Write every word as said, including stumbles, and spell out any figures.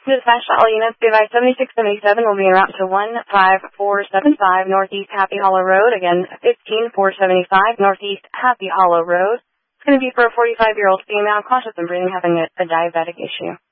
Dispatch to all units, B advised seventy-six seventy-seven will be en route to one five four seven five Northeast Happy Hollow Road. Again, fifteen four seventy-five Northeast Happy Hollow Road. It's going to be for a forty-five-year-old female, cautious and breathing, having a, a diabetic issue.